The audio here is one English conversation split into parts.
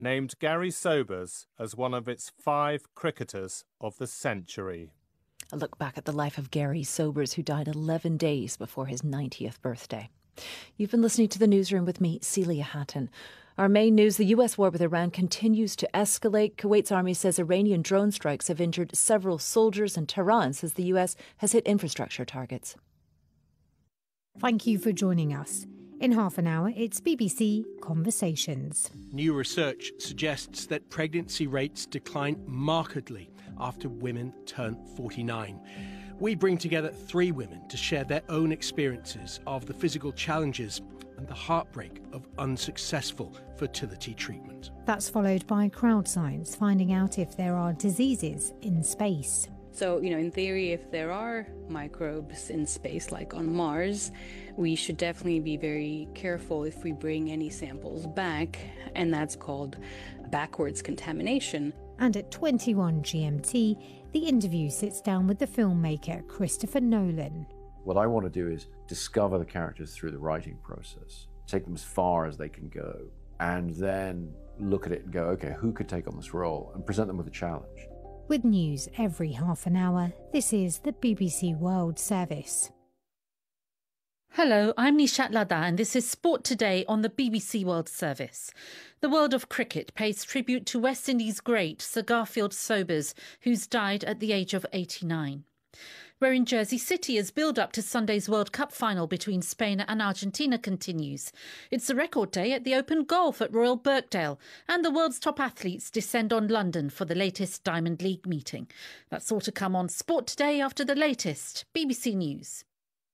named Gary Sobers as one of its 5 cricketers of the century. A look back at the life of Gary Sobers, who died 11 days before his 90th birthday. You've been listening to The Newsroom with me, Celia Hatton. Our main news, the US war with Iran continues to escalate. Kuwait's army says Iranian drone strikes have injured several soldiers, and Tehran says the US has hit infrastructure targets. Thank you for joining us. In half an hour, it's BBC Conversations. New research suggests that pregnancy rates decline markedly after women turn 49. We bring together 3 women to share their own experiences of the physical challenges and the heartbreak of unsuccessful fertility treatment. That's followed by crowd science, finding out if there are diseases in space. So, in theory, if there are microbes in space, like on Mars, we should definitely be very careful if we bring any samples back, and that's called backwards contamination. And at 21 GMT, The Interview sits down with the filmmaker Christopher Nolan. What I want to do is discover the characters through the writing process, take them as far as they can go, and then look at it and go, okay, who could take on this role, and present them with a challenge. With news every half an hour, this is the BBC World Service. Hello, I'm Nishat Ladha and this is Sport Today on the BBC World Service. The world of cricket pays tribute to West Indies great Sir Garfield Sobers, who's died at the age of 89. We're in Jersey City as build-up to Sunday's World Cup final between Spain and Argentina continues. It's a record day at the Open Golf at Royal Birkdale, and the world's top athletes descend on London for the latest Diamond League meeting. That's all to come on Sport Today after the latest. BBC News.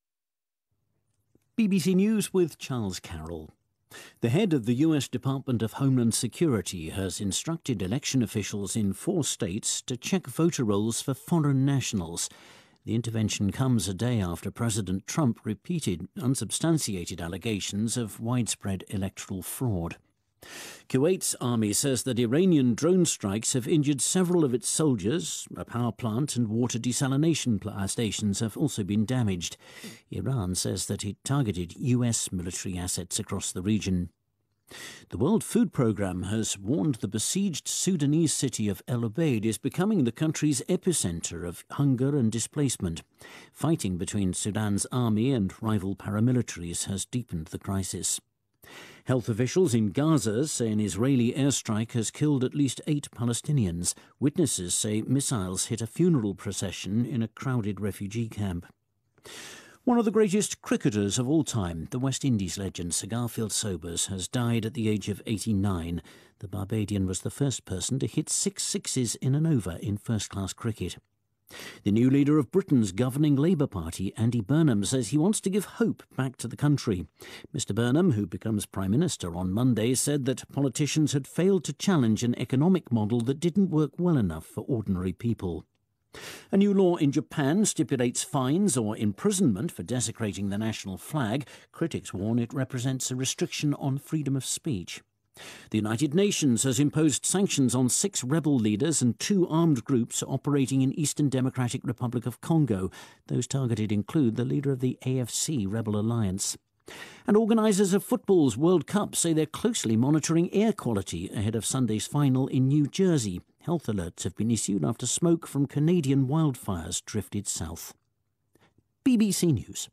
BBC News with Charles Carroll. The head of the US Department of Homeland Security has instructed election officials in 4 states to check voter rolls for foreign nationals. The intervention comes a day after President Trump repeated unsubstantiated allegations of widespread electoral fraud. Kuwait's army says that Iranian drone strikes have injured several of its soldiers. A power plant and water desalination stations have also been damaged. Iran says that it targeted US military assets across the region. The World Food Programme has warned the besieged Sudanese city of El Obeid is becoming the country's epicentre of hunger and displacement. Fighting between Sudan's army and rival paramilitaries has deepened the crisis. Health officials in Gaza say an Israeli airstrike has killed at least 8 Palestinians. Witnesses say missiles hit a funeral procession in a crowded refugee camp. One of the greatest cricketers of all time, the West Indies legend Sir Garfield Sobers, has died at the age of 89. The Barbadian was the first person to hit 6 sixes in an over in first-class cricket. The new leader of Britain's governing Labour Party, Andy Burnham, says he wants to give hope back to the country. Mr Burnham, who becomes Prime Minister on Monday, said that politicians had failed to challenge an economic model that didn't work well enough for ordinary people. A new law in Japan stipulates fines or imprisonment for desecrating the national flag. Critics warn it represents a restriction on freedom of speech. The United Nations has imposed sanctions on 6 rebel leaders and 2 armed groups operating in Eastern Democratic Republic of Congo. Those targeted include the leader of the AFC Rebel Alliance. And organisers of football's World Cup say they're closely monitoring air quality ahead of Sunday's final in New Jersey. Health alerts have been issued after smoke from Canadian wildfires drifted south. BBC News.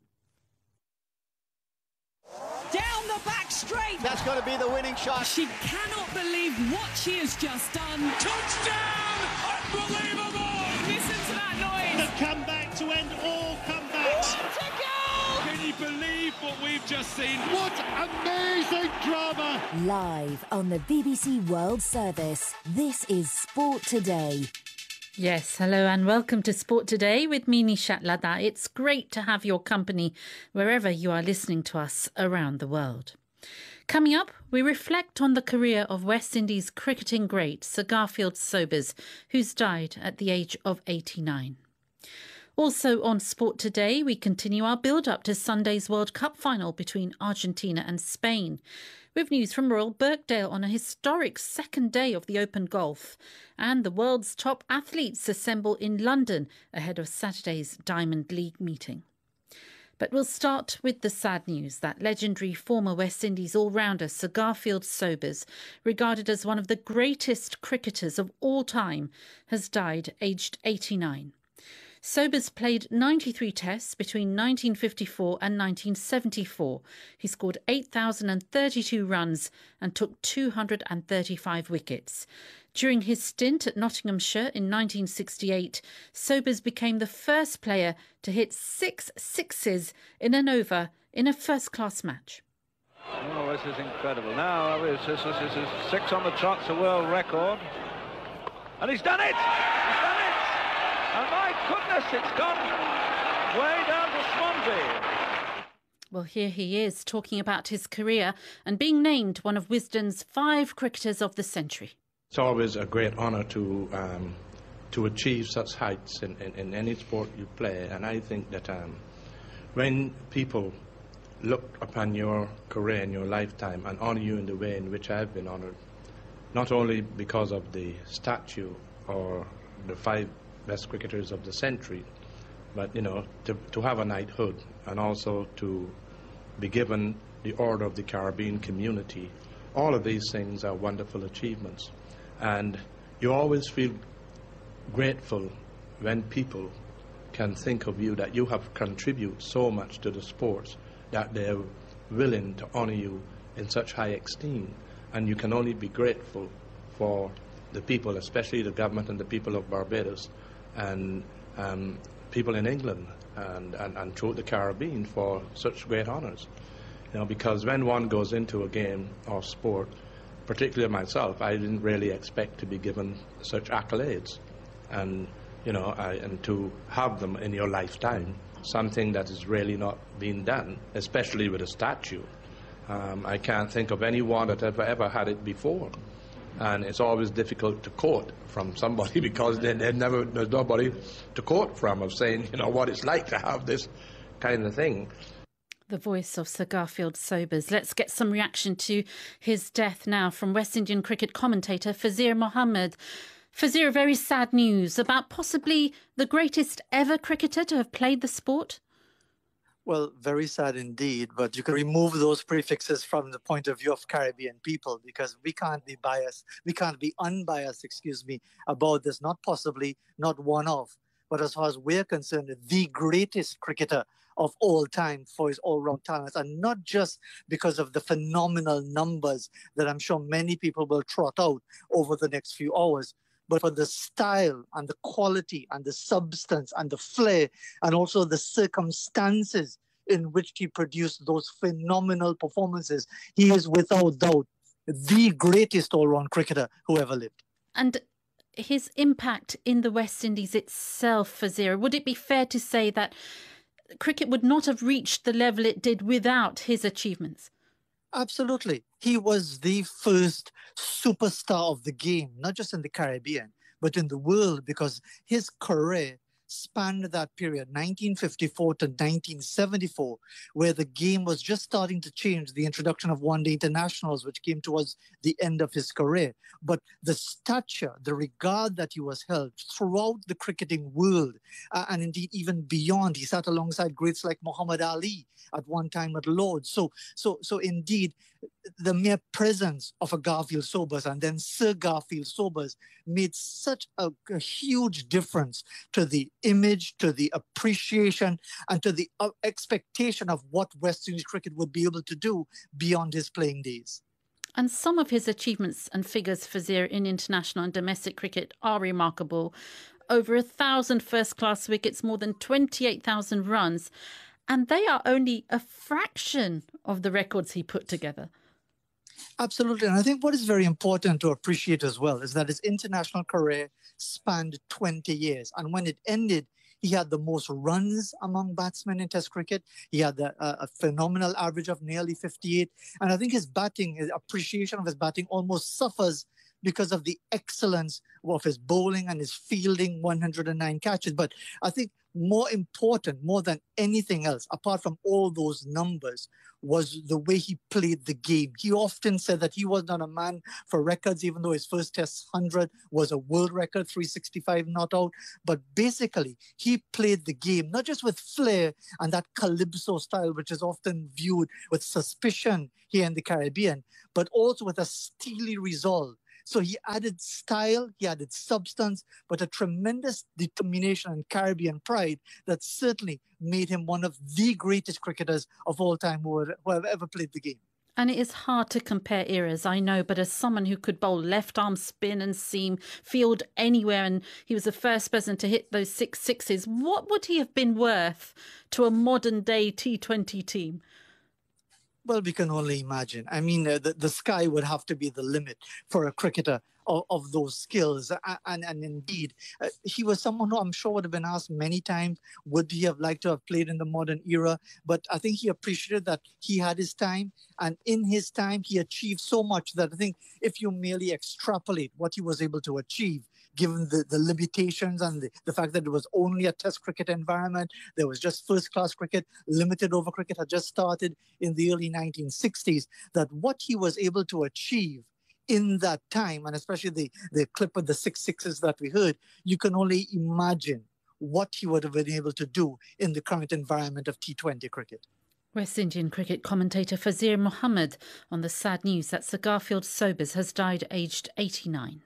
Down the back straight. That's got to be the winning shot. She cannot believe what she has just done. Touchdown! Unbelievable! Listen to that noise. The comeback to end all comebacks. What a goal! Can you believe what we've just seen? What amazing drama! Live on the BBC World Service, this is Sport Today. Yes, hello and welcome to Sport Today with me, Nishat Ladha. It's great to have your company wherever you are listening to us around the world. Coming up, we reflect on the career of West Indies cricketing great Sir Garfield Sobers, who's died at the age of 89. Also on Sport Today, we continue our build-up to Sunday's World Cup final between Argentina and Spain, with news from Royal Birkdale on a historic second day of the Open Golf, and the world's top athletes assemble in London ahead of Saturday's Diamond League meeting. But we'll start with the sad news that legendary former West Indies all-rounder Sir Garfield Sobers, regarded as one of the greatest cricketers of all time, has died aged 89. Sobers played 93 tests between 1954 and 1974. He scored 8,032 runs and took 235 wickets. During his stint at Nottinghamshire in 1968, Sobers became the first player to hit 6 sixes in an over in a first-class match. Oh, this is incredible. Now, this is 6 on the trot, it's a world record. And he's done it! He's done it! And my goodness, it's gone way down to Swansea. Well, here he is talking about his career and being named one of Wisden's 5 cricketers of the century. It's always a great honour to achieve such heights in any sport you play, and I think that when people look upon your career and your lifetime and honour you in the way in which I've been honoured, not only because of the statue or the 5 best cricketers of the century, but to have a knighthood and also to be given the Order of the Caribbean Community, all of these things are wonderful achievements. And you always feel grateful when people can think of you, that you have contributed so much to the sports that they're willing to honour you in such high esteem. And you can only be grateful for the people, especially the government and the people of Barbados and people in England and throughout the Caribbean for such great honours. Because when one goes into a game or sport, particularly myself, I didn't really expect to be given such accolades, and and to have them in your lifetime, something that is really not being done, especially with a statue. I can't think of anyone that ever had it before, and it's always difficult to quote from somebody because there's nobody to quote from of saying what it's like to have this kind of thing. The voice of Sir Garfield Sobers. Let's get some reaction to his death now from West Indian cricket commentator Fazir Mohammed. Fazir, very sad news about possibly the greatest ever cricketer to have played the sport. Well, very sad indeed, but you can remove those prefixes from the point of view of Caribbean people, because we can't be biased, we can't be unbiased, about this, not possibly, not one of, but as far as we're concerned, the greatest cricketer of all time for his all-round talents, and not just because of the phenomenal numbers that I'm sure many people will trot out over the next few hours, but for the style and the quality and the substance and the flair and also the circumstances in which he produced those phenomenal performances. He is without doubt the greatest all-round cricketer who ever lived. And his impact in the West Indies itself, Fazir, would it be fair to say that cricket would not have reached the level it did without his achievements? Absolutely. He was the first superstar of the game, not just in the Caribbean, but in the world, because his career spanned that period, 1954 to 1974, where the game was just starting to change, the introduction of one-day internationals, which came towards the end of his career. But the stature, the regard that he was held throughout the cricketing world, and indeed even beyond, he sat alongside greats like Muhammad Ali at one time at Lord's. So indeed, the mere presence of a Garfield Sobers and then Sir Garfield Sobers made such a huge difference to the image, to the appreciation, and to the expectation of what West Indies cricket would be able to do beyond his playing days. And some of his achievements and figures, Fazir, in international and domestic cricket are remarkable. Over 1,000 first-class wickets, more than 28,000 runs. And they are only a fraction of the records he put together. Absolutely. And I think what is very important to appreciate as well is that his international career spanned 20 years. And when it ended, he had the most runs among batsmen in Test cricket. He had a phenomenal average of nearly 58. And I think his batting, his appreciation of his batting almost suffers because of the excellence of his bowling and his fielding, 109 catches. But I think more important, more than anything else, apart from all those numbers, was the way he played the game. He often said that he was not a man for records, even though his first Test 100 was a world record, 365 not out. But basically, he played the game, not just with flair and that calypso style, which is often viewed with suspicion here in the Caribbean, but also with a steely resolve. So he added style, he added substance, but a tremendous determination and Caribbean pride that certainly made him one of the greatest cricketers of all time who have ever played the game. And it is hard to compare eras, I know, but as someone who could bowl left-arm spin and seam, field anywhere, and he was the first person to hit those 6 sixes, what would he have been worth to a modern-day T20 team? Well, we can only imagine. I mean, the sky would have to be the limit for a cricketer of those skills. And indeed, he was someone who I'm sure would have been asked many times, would he have liked to have played in the modern era? But I think he appreciated that he had his time. And in his time, he achieved so much that I think if you merely extrapolate what he was able to achieve, given the limitations and the fact that it was only a Test cricket environment, there was just first-class cricket, limited over cricket had just started in the early 1960s, that what he was able to achieve in that time, and especially the clip of the 6 sixes that we heard, you can only imagine what he would have been able to do in the current environment of T20 cricket. West Indian cricket commentator Fazir Mohammed on the sad news that Sir Garfield Sobers has died aged 89.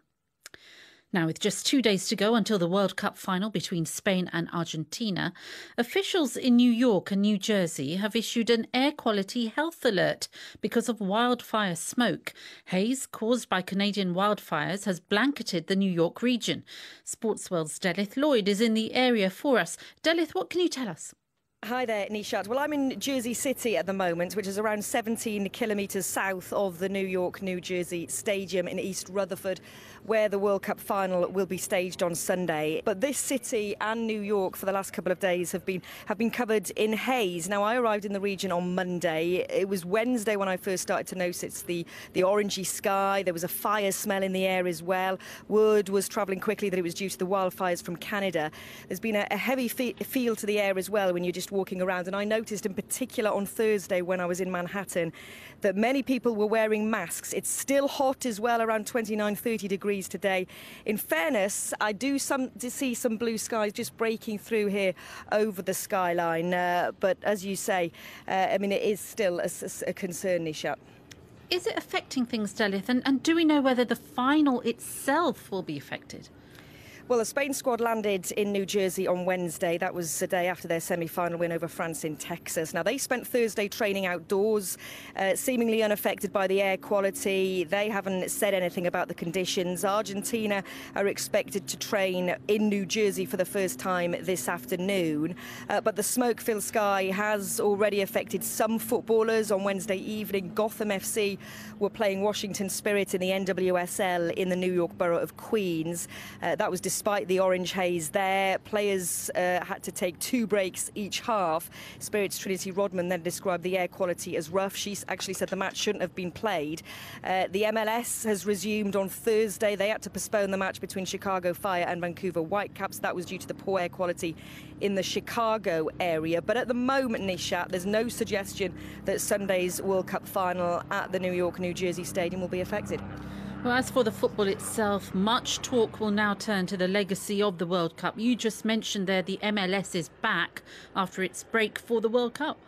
Now, with just 2 days to go until the World Cup final between Spain and Argentina, officials in New York and New Jersey have issued an air quality health alert because of wildfire smoke. Haze caused by Canadian wildfires has blanketed the New York region. Sportsworld's Delith Lloyd is in the area for us. Delith, what can you tell us? Hi there, Nishat. Well, I'm in Jersey City at the moment, which is around 17 kilometres south of the New York, New Jersey Stadium in East Rutherford, where the World Cup final will be staged on Sunday. But this city and New York for the last couple of days have been covered in haze. Now, I arrived in the region on Monday. It was Wednesday when I first started to notice the orangey sky. There was a fire smell in the air as well. Word was travelling quickly that it was due to the wildfires from Canada. There's been a heavy feel to the air as well when you're just walking around, and I noticed in particular on Thursday when I was in Manhattan that many people were wearing masks. It's still hot as well, around 29-30 degrees today. In fairness, I do see some blue skies just breaking through here over the skyline, but as you say, I mean, it is still a concern, Nisha. Is it affecting things, Delith, and do we know whether the final itself will be affected? Well, the Spain squad landed in New Jersey on Wednesday. That was a day after their semi-final win over France in Texas. Now, they spent Thursday training outdoors, seemingly unaffected by the air quality. They haven't said anything about the conditions. Argentina are expected to train in New Jersey for the first time this afternoon. But the smoke-filled sky has already affected some footballers. On Wednesday evening, Gotham FC were playing Washington Spirit in the NWSL in the New York borough of Queens. That was despite the orange haze there. Players had to take 2 breaks each half. Spirit's Trinity Rodman then described the air quality as rough. She actually said the match shouldn't have been played. The MLS has resumed on Thursday. They had to postpone the match between Chicago Fire and Vancouver Whitecaps. That was due to the poor air quality in the Chicago area. But at the moment, Nishat, there's no suggestion that Sunday's World Cup final at the New York, New Jersey Stadium will be affected. Well, as for the football itself, much talk will now turn to the legacy of the World Cup. You just mentioned there the MLS is back after its break for the World Cup.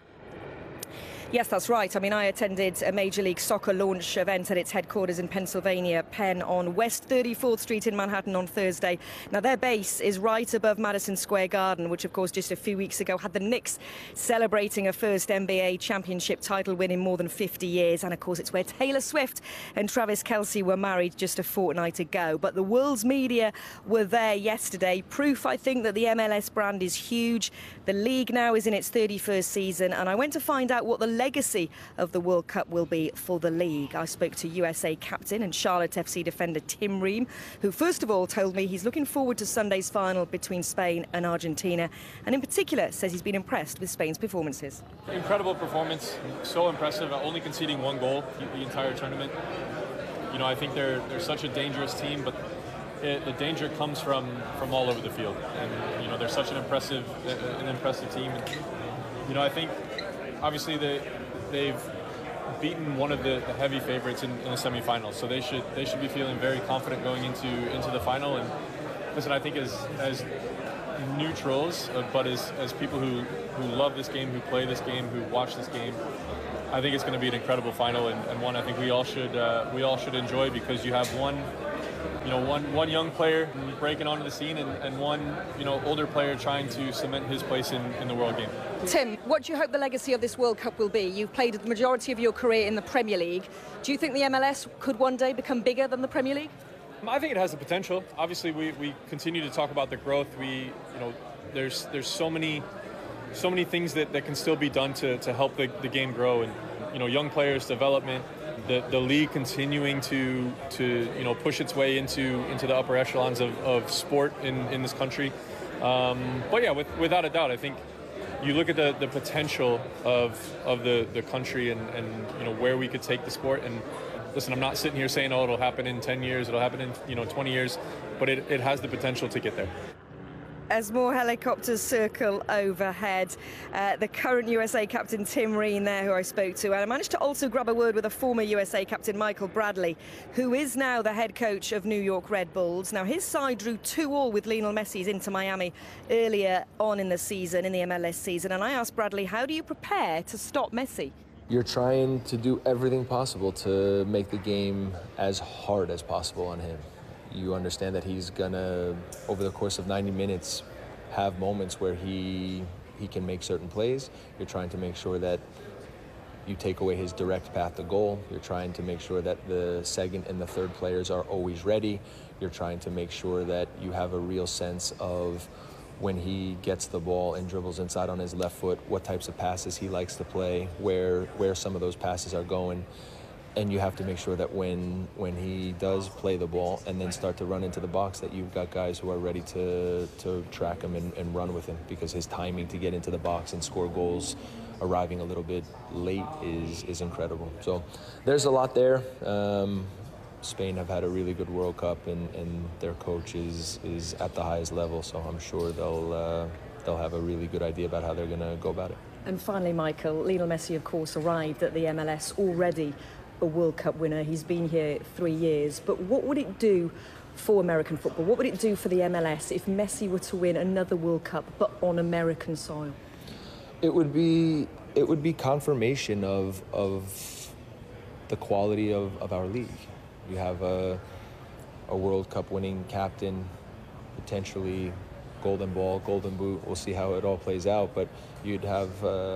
Yes, that's right. I mean, I attended a Major League Soccer launch event at its headquarters in Pennsylvania, Penn, on West 34th Street in Manhattan on Thursday. Now, their base is right above Madison Square Garden, which, of course, just a few weeks ago had the Knicks celebrating a first NBA championship title win in more than 50 years. And, of course, it's where Taylor Swift and Travis Kelce were married just a fortnight ago. But the world's media were there yesterday. Proof, I think, that the MLS brand is huge. The league now is in its 31st season. And I went to find out what the legacy of the World Cup will be for the league. I spoke to USA captain and Charlotte FC defender Tim Ream, who first of all told me he's looking forward to Sunday's final between Spain and Argentina, and in particular says he's been impressed with Spain's performances. Incredible performance, so impressive, only conceding 1 goal the entire tournament. You know, I think they're such a dangerous team, but the danger comes from all over the field, and you know they're such an impressive team. And, you know, I think obviously they've beaten one of the heavy favorites in the semifinals, so they should be feeling very confident going into the final. And listen, I think as neutrals, but as people who love this game, who play this game, who watch this game, I think it's going to be an incredible final, and one I think we all should enjoy, because you have one young player breaking onto the scene and one older player trying to cement his place in the world game. Tim, what do you hope the legacy of this World Cup will be? You've played the majority of your career in the Premier League. Do you think the MLS could one day become bigger than the Premier League? I think it has the potential. Obviously, we continue to talk about the growth. There's so many things that can still be done to help the game grow, and young players development, the league continuing to push its way into the upper echelons of sport in this country. But yeah, without a doubt, I think you look at the potential of the country and where we could take the sport. And listen, I'm not sitting here saying, it'll happen in 10 years, it'll happen in 20 years, but it has the potential to get there. As more helicopters circle overhead, the current USA captain Tim Ream there, who I spoke to, and I managed to also grab a word with a former USA captain, Michael Bradley, who is now the head coach of New York Red Bulls. Now, his side drew 2-2 with Lionel Messi's Inter Miami earlier on in the season, in the MLS season, and I asked Bradley, how do you prepare to stop Messi? You're trying to do everything possible to make the game as hard as possible on him. You understand that he's gonna, over the course of 90 minutes, have moments where he can make certain plays. You're trying to make sure that you take away his direct path to goal. You're trying to make sure that the second and the third players are always ready. You're trying to make sure that you have a real sense of when he gets the ball and dribbles inside on his left foot, what types of passes he likes to play, where some of those passes are going. And you have to make sure that when he does play the ball and then start to run into the box, that you've got guys who are ready to track him and run with him, because his timing to get into the box and score goals arriving a little bit late is incredible. So there's a lot there. Spain have had a really good World Cup, and their coach is at the highest level, so I'm sure they'll have a really good idea about how they're going to go about it. And finally, Michael, Lionel Messi, of course, arrived at the MLS already a World Cup winner. He's been here 3 years. But what would it do for American football? What would it do for the MLS if Messi were to win another World Cup, but on American soil? It would be confirmation of the quality of our league. You have a World Cup winning captain, potentially Golden Ball, Golden Boot. We'll see how it all plays out, but you'd have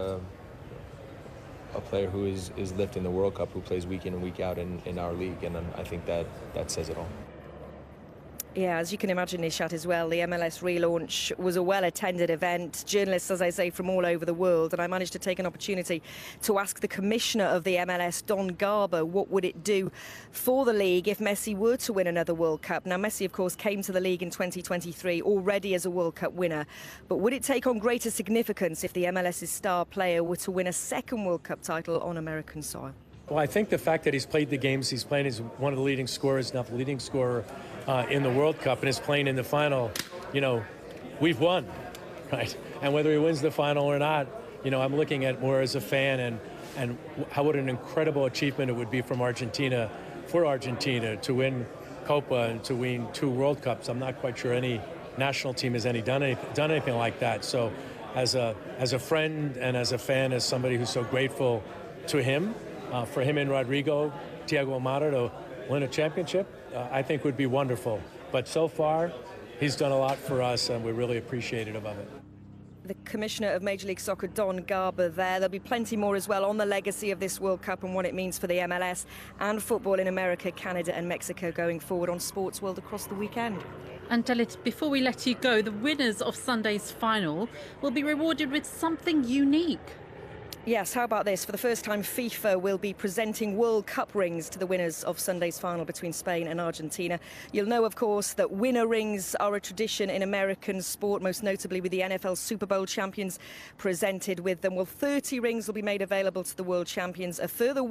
a player who is lifting the World Cup, who plays week in and week out in our league, and I think that says it all. Yeah, as you can imagine, Nishat, as well, the MLS relaunch was a well-attended event. Journalists, as I say, from all over the world, and I managed to take an opportunity to ask the commissioner of the MLS, Don Garber, what would it do for the league if Messi were to win another World Cup? Now, Messi, of course, came to the league in 2023 already as a World Cup winner, but would it take on greater significance if the MLS's star player were to win a second World Cup title on American soil? Well, I think the fact that he's played the games he's playing, is one of the leading scorers, now the leading scorer in the World Cup, and is playing in the final, we've won, right? And whether he wins the final or not, I'm looking at more as a fan and what an incredible achievement it would be for Argentina to win Copa and to win 2 World Cups. I'm not quite sure any national team has done anything like that. So as a friend and as a fan, as somebody who's so grateful to him, for him and Rodrigo, Thiago Almada to win a championship, I think would be wonderful. But so far, he's done a lot for us, and we're really appreciative of it. The Commissioner of Major League Soccer, Don Garber, there. There'll be plenty more as well on the legacy of this World Cup and what it means for the MLS and football in America, Canada and Mexico going forward on Sports World across the weekend. And Dalit, before we let you go, the winners of Sunday's final will be rewarded with something unique. Yes, how about this? For the first time, FIFA will be presenting World Cup rings to the winners of Sunday's final between Spain and Argentina. You'll know, of course, that winner rings are a tradition in American sport, most notably with the NFL Super Bowl champions presented with them. Well, 30 rings will be made available to the world champions. A further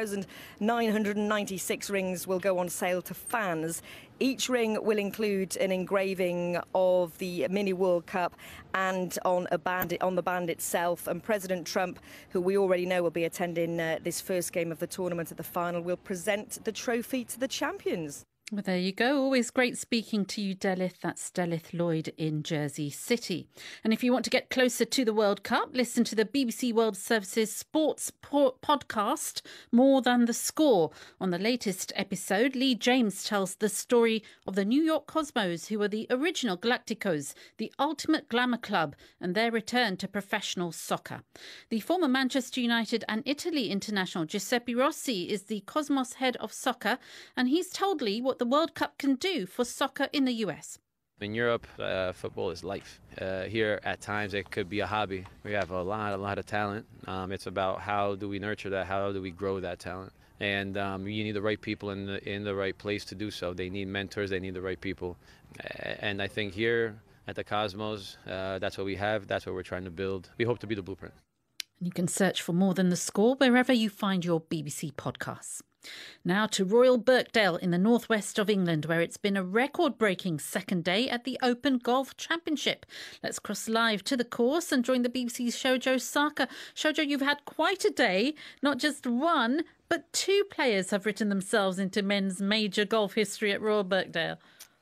1,996 rings will go on sale to fans. Each ring will include an engraving of the Mini World Cup and on the band itself. And President Trump, who we already know will be attending this first game of the tournament at the final, will present the trophy to the champions. Well, there you go. Always great speaking to you, Delith. That's Delith Lloyd in Jersey City. And if you want to get closer to the World Cup, listen to the BBC World Service's sports podcast, More Than the Score. On the latest episode, Lee James tells the story of the New York Cosmos, who were the original Galacticos, the ultimate glamour club, and their return to professional soccer. The former Manchester United and Italy international Giuseppe Rossi is the Cosmos head of soccer, and he's told Lee what the World Cup can do for soccer in the US. In Europe, football is life. Here, at times, it could be a hobby. We have a lot of talent. It's about how do we nurture that, how do we grow that talent. And you need the right people in the right place to do so. They need mentors, they need the right people. And I think here at the Cosmos, that's what we have, that's what we're trying to build. We hope to be the blueprint. You can search for More Than the Score wherever you find your BBC podcasts. Now to Royal Birkdale in the northwest of England, where it's been a record-breaking second day at the Open Golf Championship. Let's cross live to the course and join the BBC's Shojo Saka. Shojo, you've had quite a day. Not just one, but two players have written themselves into men's major golf history at Royal Birkdale.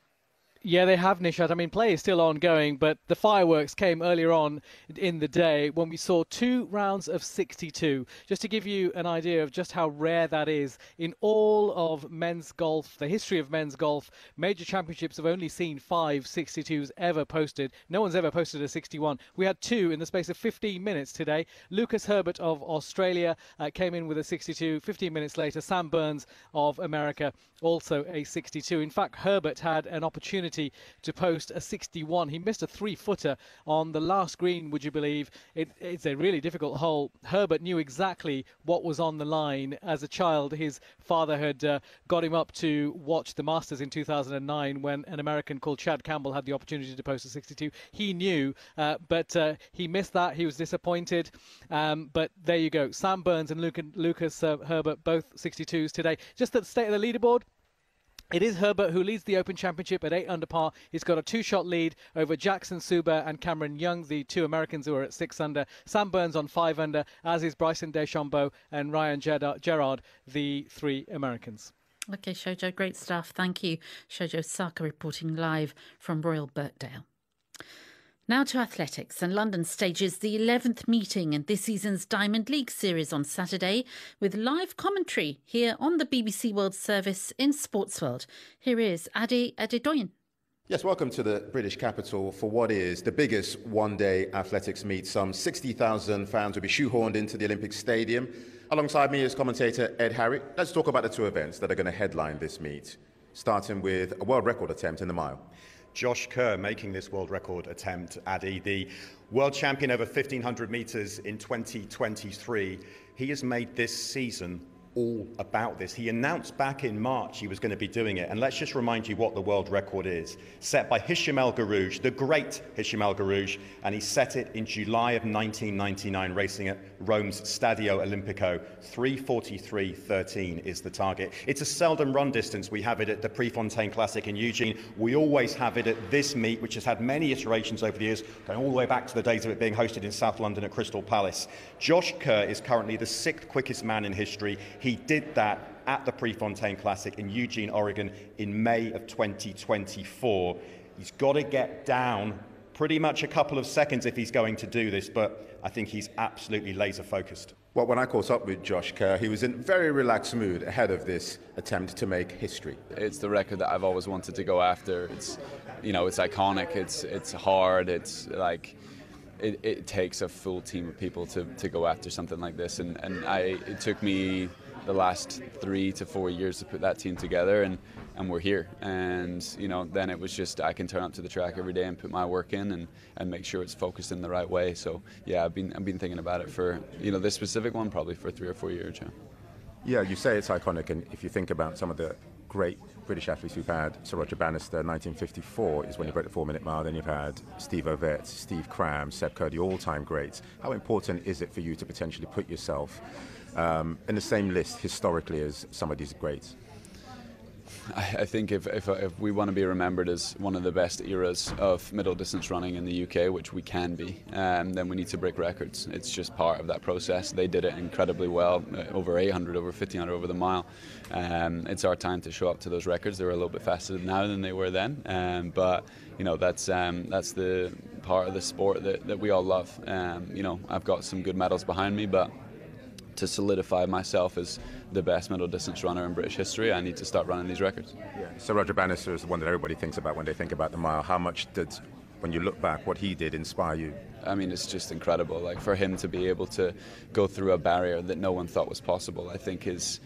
Yeah, they have, Nishat. I mean, play is still ongoing, but the fireworks came earlier on in the day when we saw 2 rounds of 62. Just to give you an idea of just how rare that is in all of men's golf, the history of men's golf, major championships have only seen 5 62s ever posted. No one's ever posted a 61. We had 2 in the space of 15 minutes today. Lucas Herbert of Australia came in with a 62. 15 minutes later, Sam Burns of America, also a 62. In fact, Herbert had an opportunity to post a 61. He missed a 3-footer on the last green, would you believe? It's a really difficult hole. Herbert knew exactly what was on the line. As a child, his father had got him up to watch the Masters in 2009 when an American called Chad Campbell had the opportunity to post a 62. He knew, but he missed that. He was disappointed. But there you go. Sam Burns and Lucas Herbert, both 62s today. Just at the state of the leaderboard, it is Herbert who leads the Open Championship at 8 under par. He's got a 2-shot lead over Jackson Suba and Cameron Young, the 2 Americans who are at 6 under. Sam Burns on 5 under, as is Bryson DeChambeau and Ryan Gerard, the 3 Americans. OK, Shojo, great stuff. Thank you. Shojo Saka reporting live from Royal Birkdale. Now to athletics, and London stages the 11th meeting in this season's Diamond League series on Saturday with live commentary here on the BBC World Service in Sportsworld. Here is Ade Adedoyin. Yes, welcome to the British capital for what is the biggest one-day athletics meet. Some 60,000 fans will be shoehorned into the Olympic Stadium. Alongside me is commentator Ed Harry. Let's talk about the 2 events that are going to headline this meet, starting with a world record attempt in the mile. Josh Kerr making this world record attempt, Addy, the world champion over 1,500 metres in 2023. He has made this season all about this. He announced back in March he was going to be doing it. And let's just remind you what the world record is. Set by Hicham El Guerrouj, the great Hicham El Guerrouj, and he set it in July of 1999, racing at Rome's Stadio Olimpico. 3:43.13 is the target. It's a seldom run distance. We have it at the Prefontaine Classic in Eugene. We always have it at this meet, which has had many iterations over the years, going all the way back to the days of it being hosted in South London at Crystal Palace. Josh Kerr is currently the 6th quickest man in history. He did that at the Prefontaine Classic in Eugene, Oregon in May of 2024. He's got to get down pretty much a couple of seconds if he's going to do this, but I think he's absolutely laser focused. Well, when I caught up with Josh Kerr, he was in very relaxed mood ahead of this attempt to make history. It's the record that I've always wanted to go after. It's, you know, it's iconic, it's hard, it's like... It takes a full team of people to go after something like this, and it took me the last 3 to 4 years to put that team together, and and we're here. And you know, then it was just I can turn up to the track every day and put my work in and make sure it's focused in the right way. So yeah, I've been thinking about it for, you know, this specific one probably for 3 or 4 years. Yeah, you say it's iconic, and if you think about some of the great British athletes we've had, Sir Roger Bannister, 1954 is when he broke the 4-minute mile. Then you've had Steve Ovett, Steve Cram, Seb Kerr, the all-time greats. How important is it for you to potentially put yourself in the same list historically as some of these greats? I think if we want to be remembered as one of the best eras of middle distance running in the UK, which we can be, then we need to break records. It's just part of that process. They did it incredibly well, over 800, over 1500 over the mile. It's our time to show up to those records. They're a little bit faster now than they were then, but you know, that's the part of the sport that we all love. You know, I've got some good medals behind me, but to solidify myself as the best middle distance runner in British history, I need to start running these records. Yeah. So Roger Bannister is the one that everybody thinks about when they think about the mile. How much did, when you look back, what he did inspire you? I mean, it's just incredible. Like, for him to be able to go through a barrier that no one thought was possible, I think is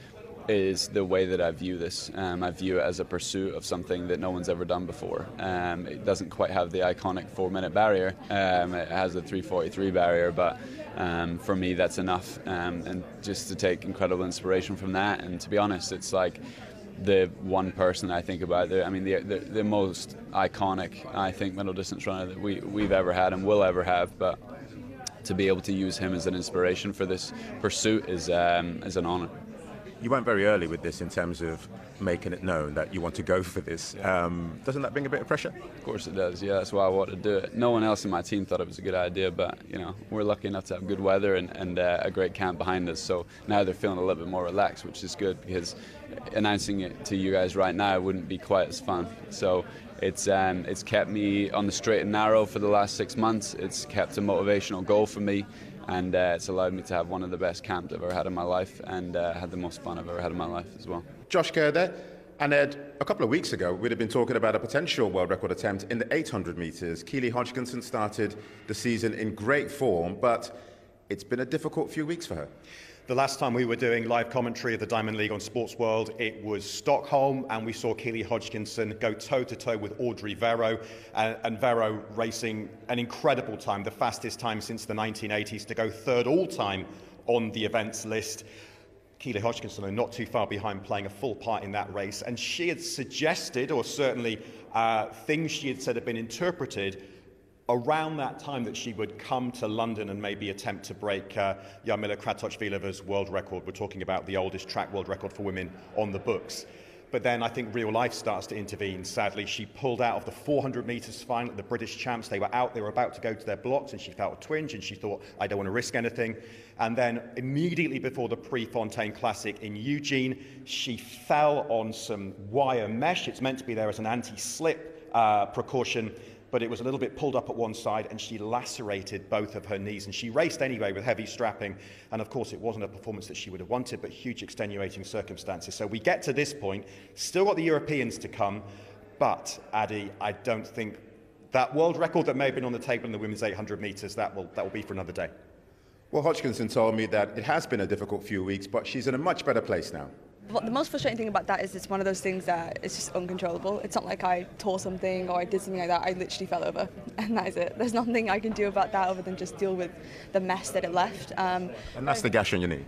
the way that I view this. I view it as a pursuit of something that no one's ever done before. It doesn't quite have the iconic 4-minute barrier. It has the 3:43 barrier, but for me that's enough. And just to take incredible inspiration from that. And to be honest, it's like the one person I think about. I mean, the most iconic, I think, middle distance runner that we've ever had and will ever have. But to be able to use him as an inspiration for this pursuit is an honour. You went very early with this in terms of making it known that you want to go for this. Doesn't that bring a bit of pressure? Of course it does, yeah, that's why I wanted to do it. No one else in my team thought it was a good idea, but you know, we're lucky enough to have good weather and a great camp behind us, so now they're feeling a little bit more relaxed, which is good, because announcing it to you guys right now wouldn't be quite as fun. So it's kept me on the straight and narrow for the last 6 months. It's kept a motivational goal for me. And it's allowed me to have one of the best camps I've ever had in my life, and had the most fun I've ever had in my life as well. Josh Kerr there. And Ed, a couple of weeks ago, we'd have been talking about a potential world record attempt in the 800 metres. Keely Hodgkinson started the season in great form, but it's been a difficult few weeks for her. The last time we were doing live commentary of the Diamond League on Sports World, it was Stockholm, and we saw Keely Hodgkinson go toe-to-toe with Audrey Verreaux, and Verreaux racing an incredible time, the fastest time since the 1980s, to go third all-time on the events list. Keely Hodgkinson are not too far behind, playing a full part in that race, and she had suggested, or certainly things she had said had been interpreted around that time, that she would come to London and maybe attempt to break Jarmila Kratochvilova's world record. We're talking about the oldest track world record for women on the books. But then I think real life starts to intervene. Sadly, she pulled out of the 400 metres final at the British Champs. They were about to go to their blocks, and she felt a twinge, and she thought, I don't want to risk anything. And then immediately before the Prefontaine Classic in Eugene, she fell on some wire mesh. It's meant to be there as an anti-slip precaution, but it was a little bit pulled up at one side, and she lacerated both of her knees. And she raced anyway with heavy strapping, and of course it wasn't a performance that she would have wanted, but huge extenuating circumstances. So we get to this point, still got the Europeans to come, but Addy, I don't think that world record that may have been on the table in the women's 800 metres, that will be for another day. Well, Hodgkinson told me that it has been a difficult few weeks, but she's in a much better place now. The most frustrating thing about that is it's one of those things that it's just uncontrollable. It's not like I tore something or I did something like that. I literally fell over, and that is it. There's nothing I can do about that other than just deal with the mess that it left. And that's the gash on your knee?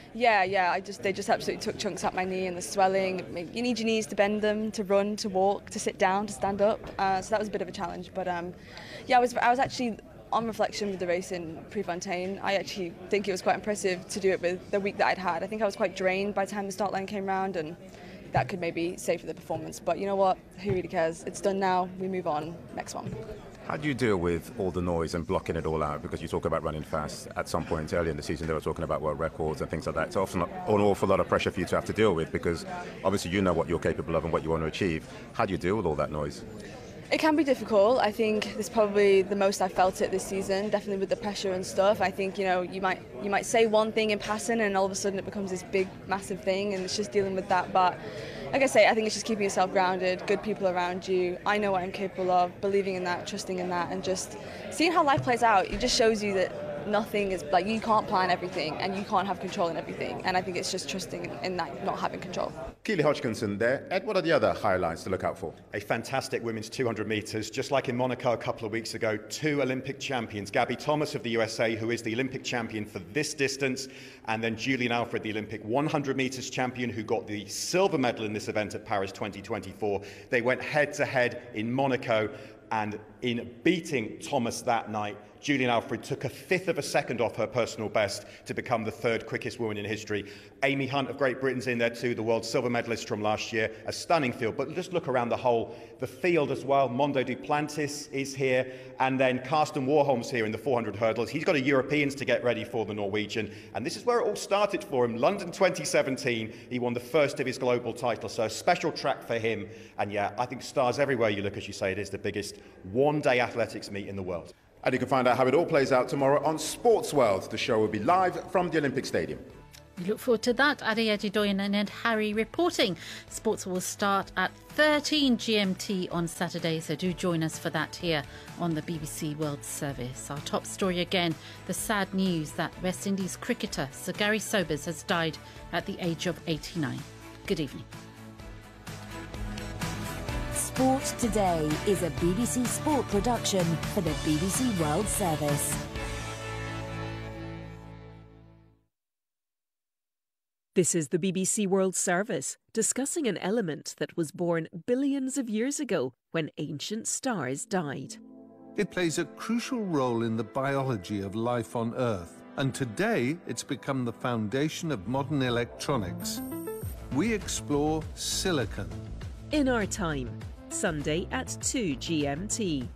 Yeah. They just absolutely took chunks out my knee, and the swelling. You need your knees to bend them, to run, to walk, to sit down, to stand up. So that was a bit of a challenge. But I was actually, on reflection with the race in Prefontaine, I actually think it was quite impressive to do it with the week that I'd had. I think I was quite drained by the time the start line came round, and that could maybe save for the performance. But you know what? Who really cares? It's done now. We move on. Next one. How do you deal with all the noise and blocking it all out? Because you talk about running fast. At some point early in the season, they were talking about world records and things like that. It's often an awful lot of pressure for you to have to deal with, because obviously you know what you're capable of and what you want to achieve. How do you deal with all that noise? It can be difficult. I think it's probably the most I've felt it this season, definitely with the pressure and stuff. I think, you might say one thing in passing, and all of a sudden it becomes this big, massive thing, and it's just dealing with that. But like I say, I think it's just keeping yourself grounded, good people around you. I know what I'm capable of, believing in that, trusting in that, and just seeing how life plays out. It just shows you that nothing is like, you can't plan everything and you can't have control in everything. And I think it's just trusting in that, not having control. Keely Hodgkinson there. Ed, what are the other highlights to look out for? A fantastic women's 200 metres. Just like in Monaco a couple of weeks ago, 2 Olympic champions. Gabby Thomas of the USA, who is the Olympic champion for this distance, and then Julian Alfred, the Olympic 100 metres champion, who got the silver medal in this event at Paris 2024. They went head-to-head in Monaco, and in beating Thomas that night, Julian Alfred took a fifth of a second off her personal best to become the 3rd quickest woman in history. Amy Hunt of Great Britain's in there too, the world silver medalist from last year. A stunning field, but just look around the field as well. Mondo Duplantis is here, and then Karsten Warholm's here in the 400 hurdles. He's got a Europeans to get ready for the Norwegian, and this is where it all started for him. London 2017, he won the first of his global titles, so a special track for him. And yeah, I think stars everywhere you look, as you say, it is the biggest one-day athletics meet in the world. And you can find out how it all plays out tomorrow on Sports World. The show will be live from the Olympic Stadium. We look forward to that. Adi Ajidoyan and Ed Harry reporting. Sports will start at 13 GMT on Saturday, so do join us for that here on the BBC World Service. Our top story again, the sad news that West Indies cricketer Sir Gary Sobers has died at the age of 89. Good evening. Sport Today is a BBC Sport production for the BBC World Service. This is the BBC World Service, discussing an element that was born billions of years ago when ancient stars died. It plays a crucial role in the biology of life on Earth, and today it's become the foundation of modern electronics. We explore silicon. In Our Time, Sunday at 2 GMT.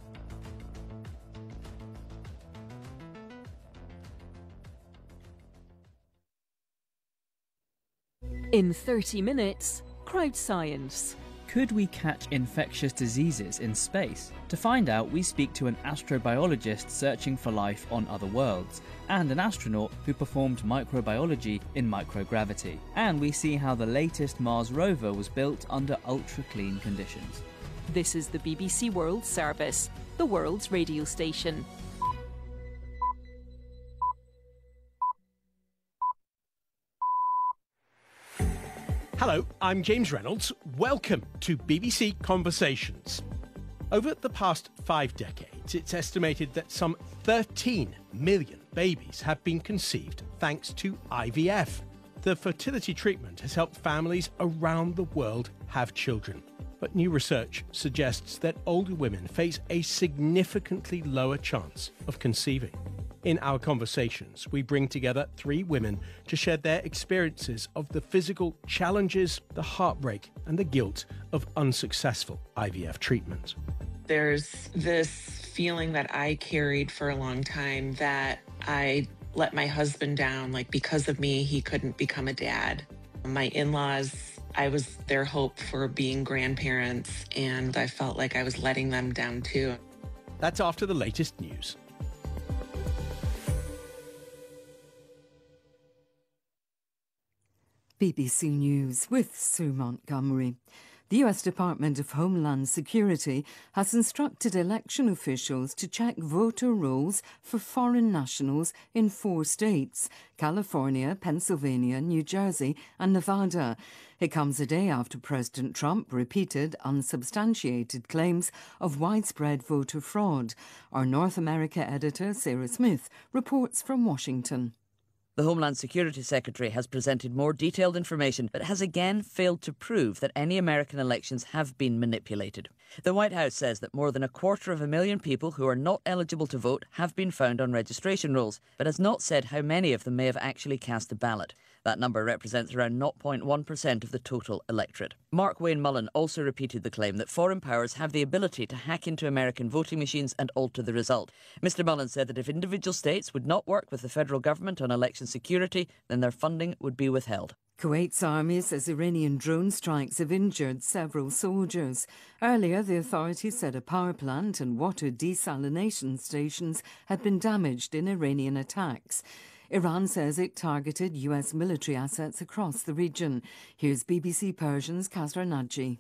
In 30 minutes, Crowd Science. Could we catch infectious diseases in space? To find out, we speak to an astrobiologist searching for life on other worlds, and an astronaut who performed microbiology in microgravity. And we see how the latest Mars rover was built under ultra-clean conditions. This is the BBC World Service, the world's radio station. Hello, I'm James Reynolds. Welcome to BBC Conversations. Over the past 5 decades, it's estimated that some 13 million babies have been conceived thanks to IVF. The fertility treatment has helped families around the world have children. But new research suggests that older women face a significantly lower chance of conceiving. In our conversations, we bring together 3 women to share their experiences of the physical challenges, the heartbreak, and the guilt of unsuccessful IVF treatment. There's this feeling that I carried for a long time that I let my husband down, like because of me, he couldn't become a dad. My in-laws, I was their hope for being grandparents, and I felt like I was letting them down too. That's after the latest news. BBC News with Sue Montgomery. The US Department of Homeland Security has instructed election officials to check voter rolls for foreign nationals in 4 states: California, Pennsylvania, New Jersey and Nevada. It comes a day after President Trump repeated unsubstantiated claims of widespread voter fraud. Our North America editor, Sarah Smith, reports from Washington. The Homeland Security Secretary has presented more detailed information, but has again failed to prove that any American elections have been manipulated. The White House says that more than 250,000 people who are not eligible to vote have been found on registration rolls, but has not said how many of them may have actually cast a ballot. That number represents around 0.1% of the total electorate. Mark Wayne Mullen also repeated the claim that foreign powers have the ability to hack into American voting machines and alter the result. Mr. Mullen said that if individual states would not work with the federal government on election security, then their funding would be withheld. Kuwait's army says Iranian drone strikes have injured several soldiers. Earlier, the authorities said a power plant and water desalination stations had been damaged in Iranian attacks. Iran says it targeted US military assets across the region. Here's BBC Persian's Kasra Nadji.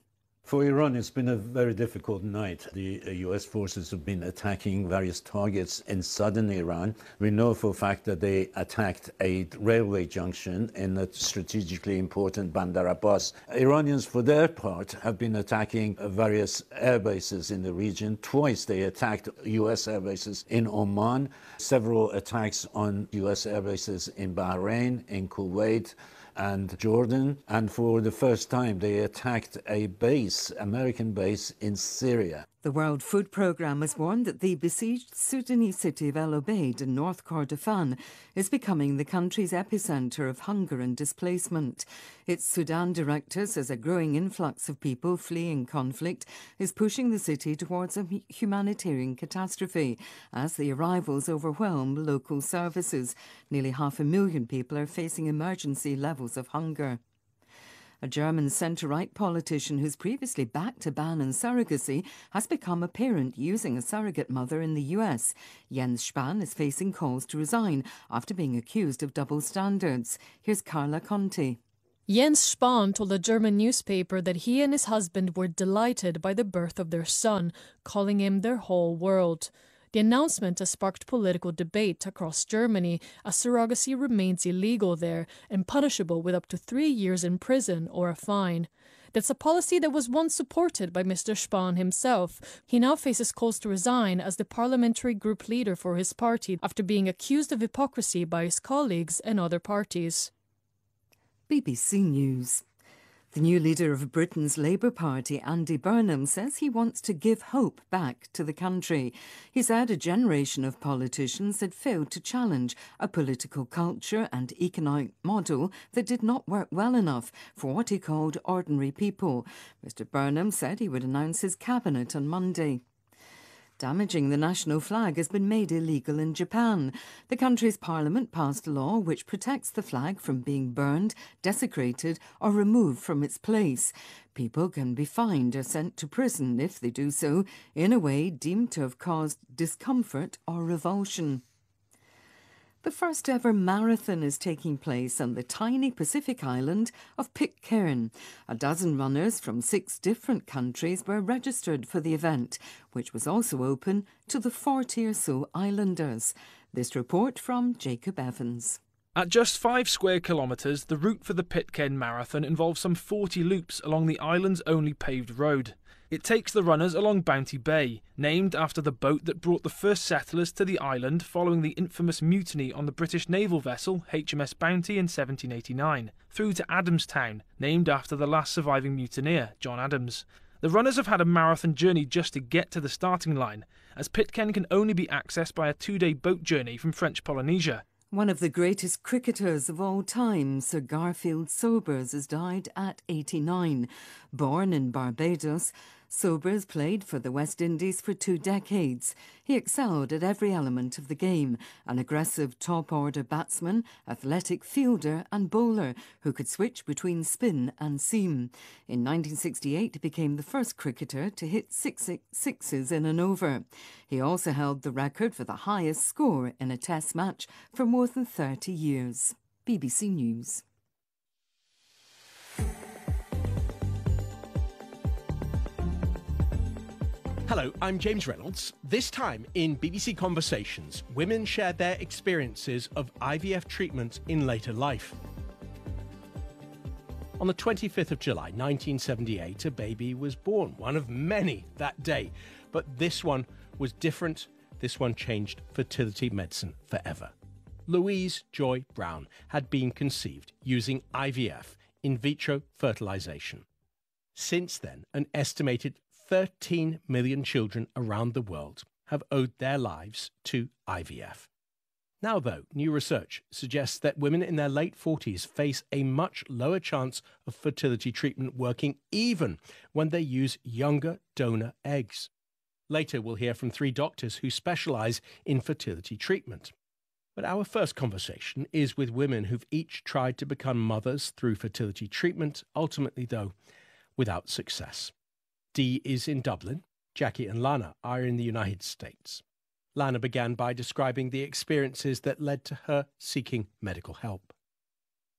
For Iran, it's been a very difficult night. The US forces have been attacking various targets in southern Iran. We know for a fact that they attacked a railway junction in a strategically important Bandar Abbas. Iranians, for their part, have been attacking various air bases in the region. Twice they attacked US air bases in Oman, several attacks on US air bases in Bahrain, in Kuwait, and Jordan, and for the first time they attacked a base, American base in Syria. The World Food Programme has warned that the besieged Sudanese city of El Obeid in North Kordofan is becoming the country's epicentre of hunger and displacement. Its Sudan director says a growing influx of people fleeing conflict is pushing the city towards a humanitarian catastrophe as the arrivals overwhelm local services. Nearly 500,000 people are facing emergency levels of hunger. A German centre-right politician who's previously backed a ban on surrogacy has become a parent using a surrogate mother in the US. Jens Spahn is facing calls to resign after being accused of double standards. Here's Carla Conti. Jens Spahn told a German newspaper that he and his husband were delighted by the birth of their son, calling him their whole world. The announcement has sparked political debate across Germany as surrogacy remains illegal there and punishable with up to 3 years in prison or a fine. That's a policy that was once supported by Mr. Spahn himself. He now faces calls to resign as the parliamentary group leader for his party after being accused of hypocrisy by his colleagues and other parties. BBC News. The new leader of Britain's Labour Party, Andy Burnham, says he wants to give hope back to the country. He said a generation of politicians had failed to challenge a political culture and economic model that did not work well enough for what he called ordinary people. Mr. Burnham said he would announce his cabinet on Monday. Damaging the national flag has been made illegal in Japan. The country's parliament passed a law which protects the flag from being burned, desecrated or removed from its place. People can be fined or sent to prison if they do so in a way deemed to have caused discomfort or revulsion. The first ever marathon is taking place on the tiny Pacific island of Pitcairn. A dozen runners from 6 different countries were registered for the event, which was also open to the 40 or so islanders. This report from Jacob Evans. At just 5 square kilometres, the route for the Pitcairn Marathon involves some 40 loops along the island's only paved road. It takes the runners along Bounty Bay, named after the boat that brought the first settlers to the island following the infamous mutiny on the British naval vessel HMS Bounty in 1789, through to Adamstown, named after the last surviving mutineer, John Adams. The runners have had a marathon journey just to get to the starting line, as Pitcairn can only be accessed by a 2-day boat journey from French Polynesia. One of the greatest cricketers of all time, Sir Garfield Sobers, has died at 89. Born in Barbados, Sobers played for the West Indies for 2 decades. He excelled at every element of the game, an aggressive top-order batsman, athletic fielder and bowler who could switch between spin and seam. In 1968, he became the first cricketer to hit 6 sixes in an over. He also held the record for the highest score in a Test match for more than 30 years. BBC News. Hello, I'm James Reynolds. This time in BBC Conversations, women share their experiences of IVF treatment in later life. On the 25th of July 1978, a baby was born, one of many that day. But this one was different. This one changed fertility medicine forever. Louise Joy Brown had been conceived using IVF, in vitro fertilization. Since then, an estimated 13 million children around the world have owed their lives to IVF. Now, though, new research suggests that women in their late 40s face a much lower chance of fertility treatment working even when they use younger donor eggs. Later, we'll hear from 3 doctors who specialise in fertility treatment. But our first conversation is with women who've each tried to become mothers through fertility treatment, ultimately, though, without success. Dee is in Dublin. Jackie and Lana are in the United States. Lana began by describing the experiences that led to her seeking medical help.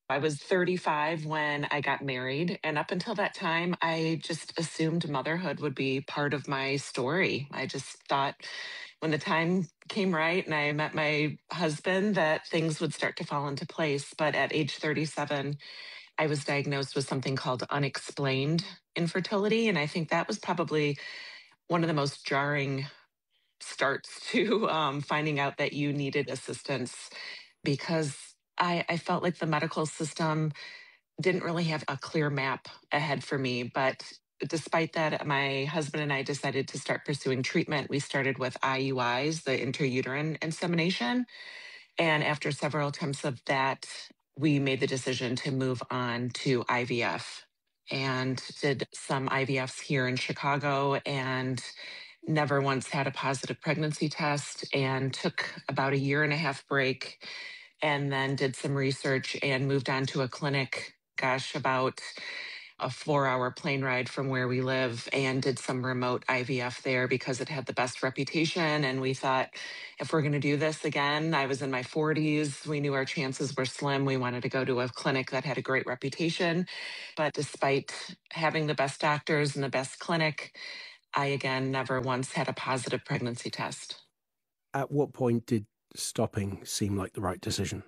I was 35 when I got married. And up until that time, I just assumed motherhood would be part of my story. I just thought when the time came right and I met my husband that things would start to fall into place. But at age 37, I was diagnosed with something called unexplained infertility. And I think that was probably one of the most jarring starts to finding out that you needed assistance, because I felt like the medical system didn't really have a clear map ahead for me. But despite that, my husband and I decided to start pursuing treatment. We started with IUIs, the intrauterine insemination. And after several attempts of that, we made the decision to move on to IVF and did some IVFs here in Chicago and never once had a positive pregnancy test, and took about a 1.5 year break, and then did some research and moved on to a clinic, about a 4-hour plane ride from where we live, and did some remote IVF there because it had the best reputation. And we thought, if we're going to do this again, I was in my 40s. We knew our chances were slim. We wanted to go to a clinic that had a great reputation. But despite having the best doctors and the best clinic, I, again, never once had a positive pregnancy test. At what point did stopping seem like the right decision?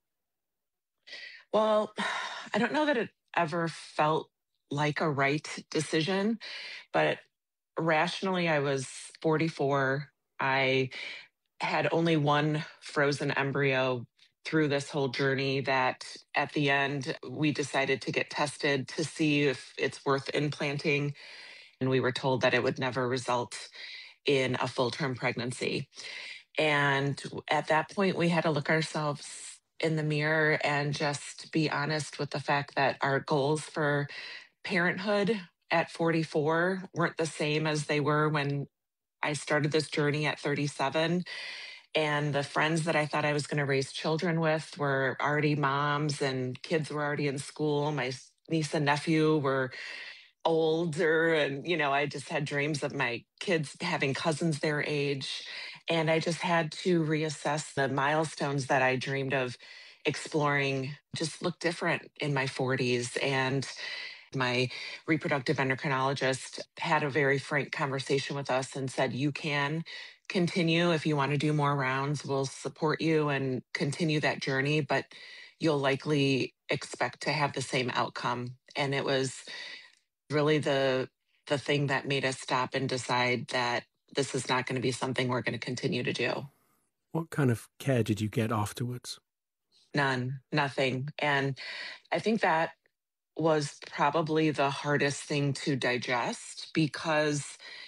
Well, I don't know that it ever felt like a right decision, but rationally, I was 44. I had only one frozen embryo through this whole journey that at the end, we decided to get tested to see if it's worth implanting. And we were told that it would never result in a full-term pregnancy. And at that point, we had to look ourselves in the mirror and just be honest with the fact that our goals for parenthood at 44 weren't the same as they were when I started this journey at 37. And the friends that I thought I was going to raise children with were already moms, and kids were already in school. My niece and nephew were older, and I just had dreams of my kids having cousins their age. And I just had to reassess the milestones that I dreamed of exploring just look different in my 40s. And my reproductive endocrinologist had a very frank conversation with us and said, you can continue if you want to do more rounds. We'll support you and continue that journey, but you'll likely expect to have the same outcome. And it was really the thing that made us stop and decide that this is not going to be something we're going to continue to do. What kind of care did you get afterwards? None, nothing. And I think that was probably the hardest thing to digest, because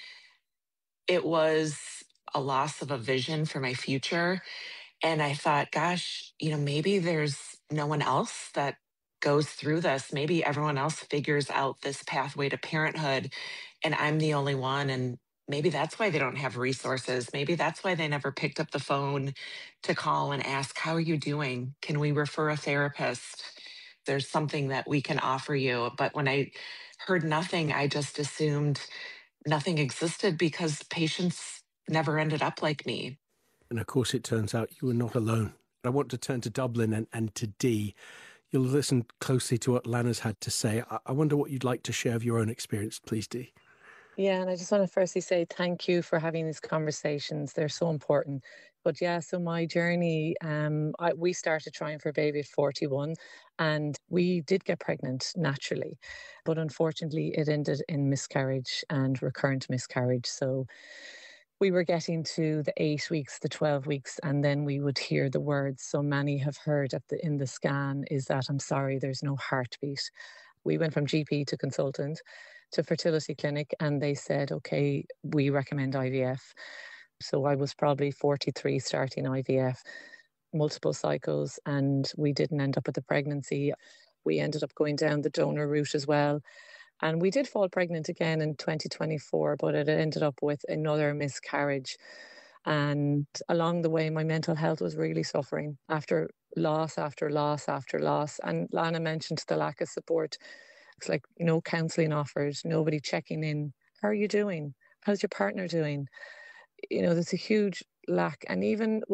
it was a loss of a vision for my future. And I thought, gosh, maybe there's no one else that goes through this. Maybe everyone else figures out this pathway to parenthood, and I'm the only one. And maybe that's why they don't have resources. Maybe that's why they never picked up the phone to call and ask, how are you doing? Can we refer a therapist? There's something that we can offer you. But when I heard nothing, I just assumed nothing existed, because patients never ended up like me. And of course, it turns out you were not alone. I want to turn to Dublin and to Dee. You'll listen closely to what Lana's had to say. I wonder what you'd like to share of your own experience, please, Dee. Yeah, and I just want to firstly say thank you for having these conversations. They're so important. But yeah, so my journey, we started trying for a baby at 41, and we did get pregnant naturally. But unfortunately, it ended in miscarriage and recurrent miscarriage. So we were getting to the 8 weeks, the 12 weeks, and then we would hear the words so many have heard in the scan is that, I'm sorry, there's no heartbeat. We went from GP to consultant to fertility clinic, and they said, okay, we recommend IVF. So I was probably 43 starting IVF, multiple cycles, and we didn't end up with the pregnancy. We ended up going down the donor route as well. And we did fall pregnant again in 2024, but it ended up with another miscarriage. And along the way, my mental health was really suffering after loss after loss after loss. And Lana mentioned the lack of support. It's like no counselling offered, nobody checking in. How are you doing? How's your partner doing? There's a huge lack. And even with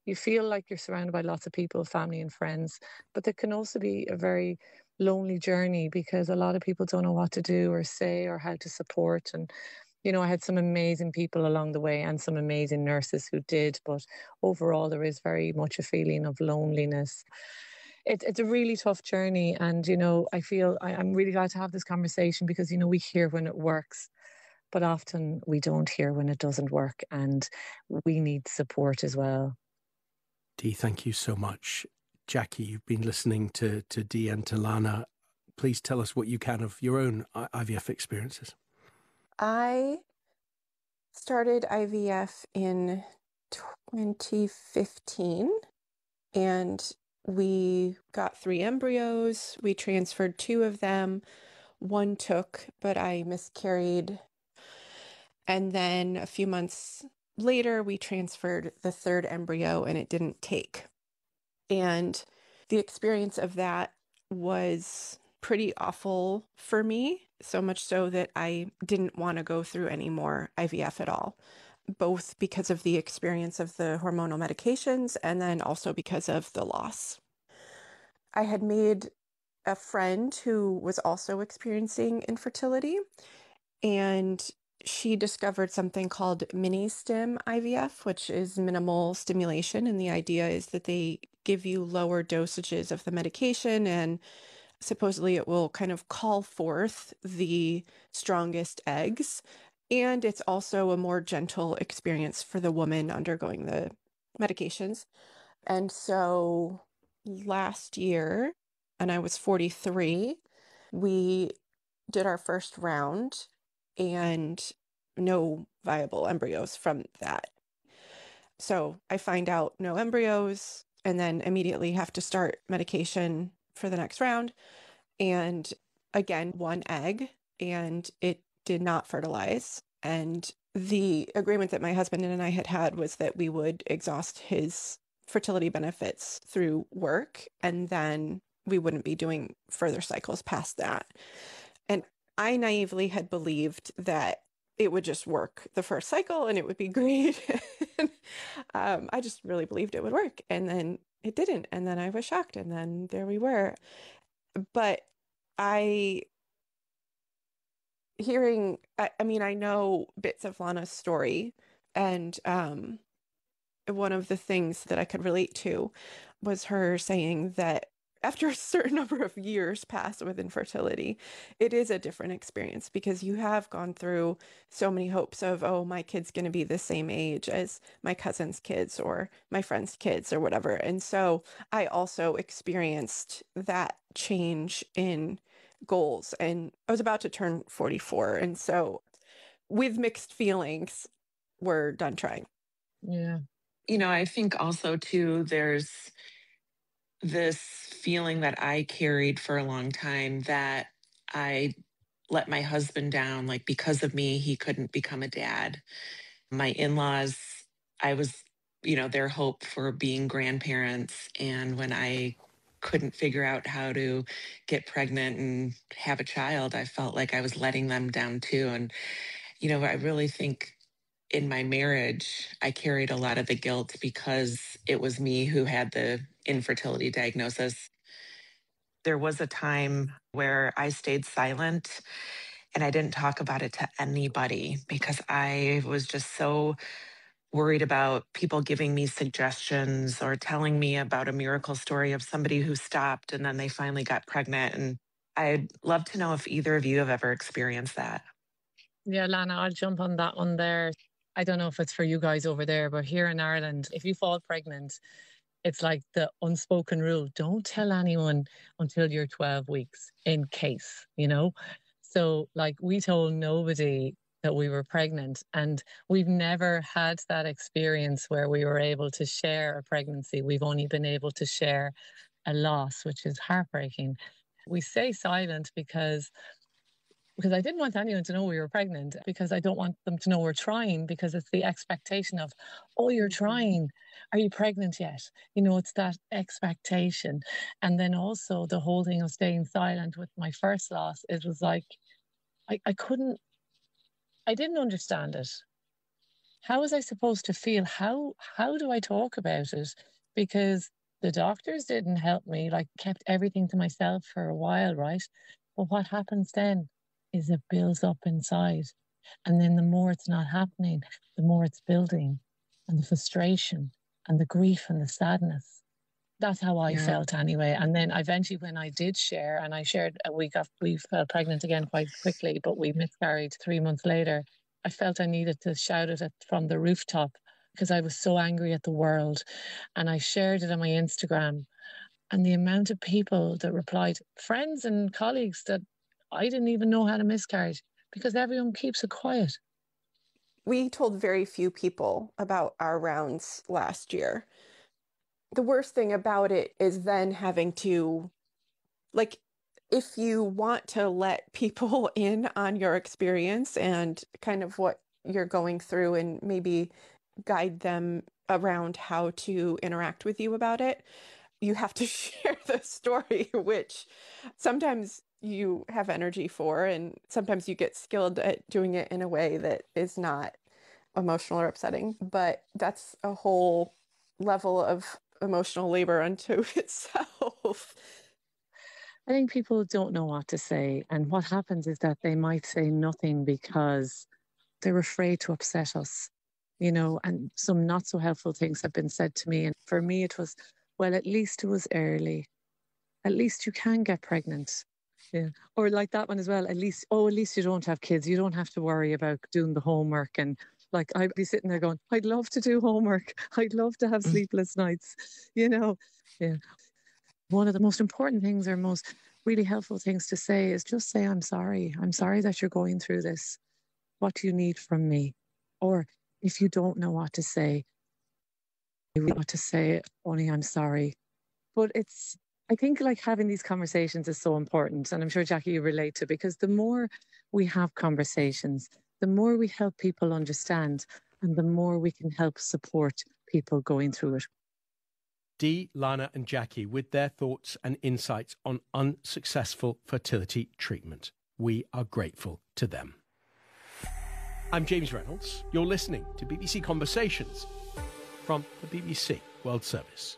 you feel like you're surrounded by lots of people, family and friends, but there can also be a very lonely journey because a lot of people don't know what to do or say or how to support. And I had some amazing people along the way and some amazing nurses who did, but overall there is very much a feeling of loneliness. It's a really tough journey, and I feel I'm really glad to have this conversation because we hear when it works, but often we don't hear when it doesn't work, and we need support as well. Dee, thank you so much. Jackie, you've been listening to Dee and to Lana. Please tell us what you can of your own IVF experiences. I started IVF in 2015, and we got 3 embryos. We transferred 2 of them. 1 took, but I miscarried. And then a few months later, we transferred the 3rd embryo and it didn't take. And the experience of that was pretty awful for me, so much so that I didn't want to go through any more IVF at all, both because of the experience of the hormonal medications and then also because of the loss. I had made a friend who was also experiencing infertility, and she discovered something called mini-stim IVF, which is minimal stimulation. And the idea is that they give you lower dosages of the medication, and supposedly it will kind of call forth the strongest eggs. And it's also a more gentle experience for the woman undergoing the medications. And so last year, and I was 43, we did our first round and no viable embryos from that. So I find out no embryos and then immediately have to start medication for the next round. And again, 1 egg, and it did not fertilize. And the agreement that my husband and I had was that we would exhaust his fertility benefits through work, and then we wouldn't be doing further cycles past that. And I naively had believed that it would just work the first cycle and it would be great. I just really believed it would work. And then it didn't. And then I was shocked. And then there we were. But I know bits of Lana's story. And one of the things that I could relate to was her saying that after a certain number of years pass with infertility, it is a different experience because you have gone through so many hopes of, oh, my kid's going to be the same age as my cousin's kids or my friend's kids or whatever. And so I also experienced that change in goals, and I was about to turn 44. And so with mixed feelings, we're done trying. Yeah. I think also too, there's this feeling that I carried for a long time that I let my husband down, like because of me, he couldn't become a dad. My in-laws, I was, their hope for being grandparents. And when I couldn't figure out how to get pregnant and have a child, I felt like I was letting them down too. And, I really think in my marriage, I carried a lot of the guilt because it was me who had the infertility diagnosis. There was a time where I stayed silent and I didn't talk about it to anybody because I was just so worried about people giving me suggestions or telling me about a miracle story of somebody who stopped and then they finally got pregnant. And I'd love to know if either of you have ever experienced that. Yeah, Lana, I'll jump on that one there. I don't know if it's for you guys over there, but here in Ireland, if you fall pregnant, it's like the unspoken rule. Don't tell anyone until you're 12 weeks in case, So we told nobody that we were pregnant, and we've never had that experience where we were able to share a pregnancy. We've only been able to share a loss, which is heartbreaking. We stay silent because I didn't want anyone to know we were pregnant, because I don't want them to know we're trying, because it's the expectation of, oh, you're trying. Are you pregnant yet? It's that expectation. And then also the whole thing of staying silent with my first loss, it was like, I didn't understand it. how was I supposed to feel? How do I talk about it? Because the doctors didn't help me, like kept everything to myself for a while, right? But what happens then is it builds up inside. And then the more it's not happening, the more it's building, and the frustration and the grief and the sadness. That's how I felt anyway. And then eventually when I did share, and I shared, we fell pregnant again quite quickly, but we miscarried 3 months later. I felt I needed to shout it from the rooftop because I was so angry at the world. And I shared it on my Instagram. And the amount of people that replied, friends and colleagues that I didn't even know had a miscarriage, because everyone keeps it quiet. We told very few people about our rounds last year. The worst thing about it is then having to, like, if you want to let people in on your experience and kind of what you're going through and maybe guide them around how to interact with you about it, you have to share the story, which sometimes you have energy for, and sometimes you get skilled at doing it in a way that is not emotional or upsetting. But that's a whole level of emotional labor unto itself. I think people don't know what to say. And what happens is that they might say nothing because they're afraid to upset us, and some not so helpful things have been said to me. And for me, it was, well, at least it was early. At least you can get pregnant. Yeah. Or like that one as well. At least you don't have kids. You don't have to worry about doing the homework. And like, I'd be sitting there going, I'd love to do homework. I'd love to have sleepless nights, Yeah. One of the most important things or most really helpful things to say is just say, I'm sorry. I'm sorry that you're going through this. What do you need from me? Or if you don't know what to say, only I'm sorry. But I think like having these conversations is so important. And I'm sure, Jackie, you relate to, because the more we have conversations, the more we help people understand, and the more we can help support people going through it. Dee, Lana and Jackie with their thoughts and insights on unsuccessful fertility treatment. We are grateful to them. I'm James Reynolds. You're listening to BBC Conversations from the BBC World Service.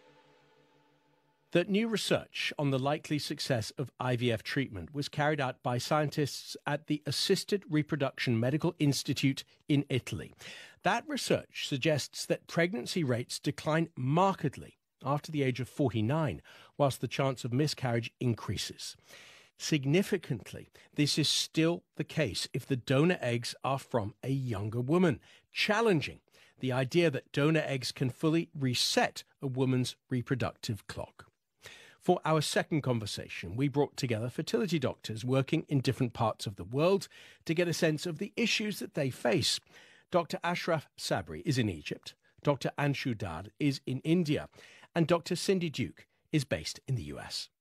That new research on the likely success of IVF treatment was carried out by scientists at the Assisted Reproduction Medical Institute in Italy. That research suggests that pregnancy rates decline markedly after the age of 49, whilst the chance of miscarriage increases. Significantly, this is still the case if the donor eggs are from a younger woman, challenging the idea that donor eggs can fully reset a woman's reproductive clock. For our second conversation, we brought together fertility doctors working in different parts of the world to get a sense of the issues that they face. Dr. Ashraf Sabri is in Egypt, Dr. Anshu Dad is in India, and Dr. Cindy Duke is based in the US.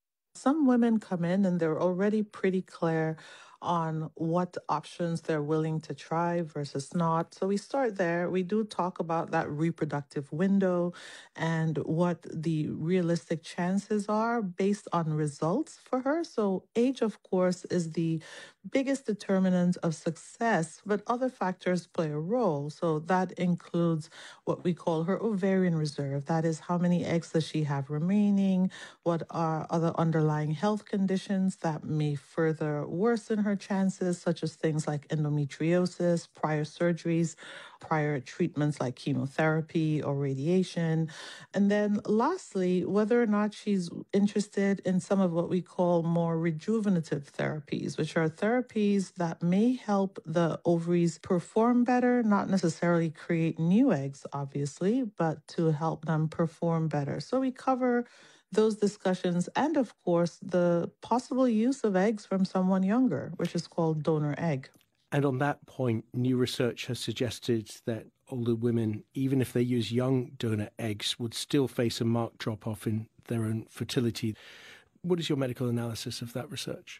Some women come in and they're already pretty clear on what options they're willing to try versus not. So we start there. We do talk about that reproductive window and what the realistic chances are based on results for her. So age, of course, is the biggest determinant of success, but other factors play a role. So that includes what we call her ovarian reserve. That is, how many eggs does she have remaining? What are other underlying health conditions that may further worsen her chances, such as things like endometriosis, prior surgeries, prior treatments like chemotherapy or radiation. And then lastly, whether or not she's interested in some of what we call more rejuvenative therapies, which are therapies that may help the ovaries perform better, not necessarily create new eggs, obviously, but to help them perform better. So we cover those discussions and, of course, the possible use of eggs from someone younger, which is called donor egg. And on that point, new research has suggested that older women, even if they use young donor eggs, would still face a marked drop-off in their own fertility. What is your medical analysis of that research?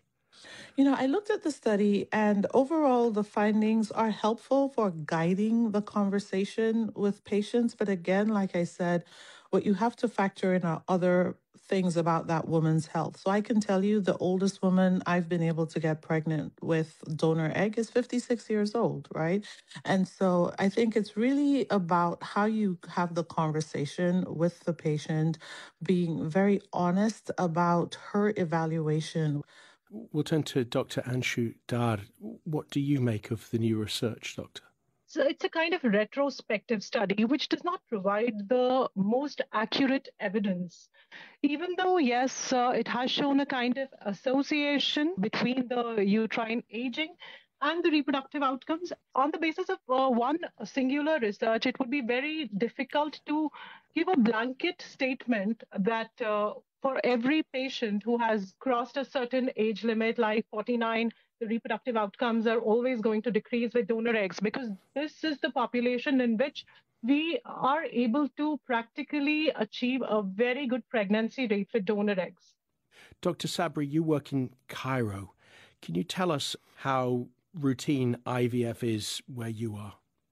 I looked at the study, and overall the findings are helpful for guiding the conversation with patients. But again, like I said, what you have to factor in are other things about that woman's health. So I can tell you the oldest woman I've been able to get pregnant with donor egg is 56 years old, right? And so I think it's really about how you have the conversation with the patient, being very honest about her evaluation. We'll turn to Dr. Anshu Dar. What do you make of the new research, Doctor? So it's a kind of retrospective study which does not provide the most accurate evidence. Even though, yes, it has shown a kind of association between the uterine aging and the reproductive outcomes, on the basis of one singular research, it would be very difficult to give a blanket statement that for every patient who has crossed a certain age limit, like 49, the reproductive outcomes are always going to decrease with donor eggs, because this is the population in which we are able to practically achieve a very good pregnancy rate with donor eggs. Dr. Sabri, you work in Cairo. Can you tell us how routine IVF is where you are?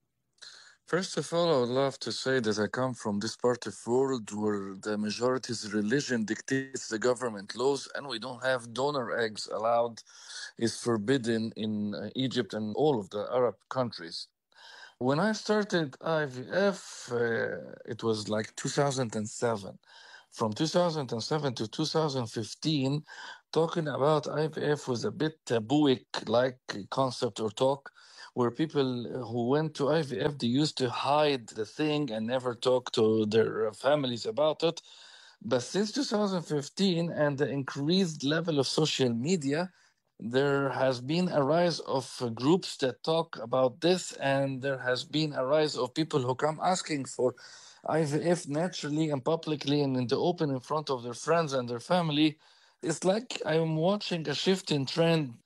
First of all, I would love to say that I come from this part of the world where the majority's religion dictates the government laws, and we don't have donor eggs allowed. It's forbidden in Egypt and all of the Arab countries. When I started IVF, it was like 2007. From 2007 to 2015, talking about IVF was a bit tabooic-like concept or talk, where people who went to IVF, they used to hide the thing and never talk to their families about it. But since 2015 and the increased level of social media, there has been a rise of groups that talk about this, and there has been a rise of people who come asking for IVF naturally and publicly and in the open in front of their friends and their family. It's like I'm watching a shift in trend